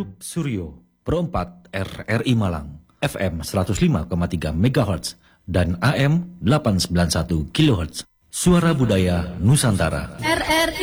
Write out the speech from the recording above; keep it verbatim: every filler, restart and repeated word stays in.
Grup Suryo, Pro empat R R I Malang, F M seratus lima koma tiga megahertz dan A M delapan ratus sembilan puluh satu kilohertz. Suara Budaya Nusantara. R R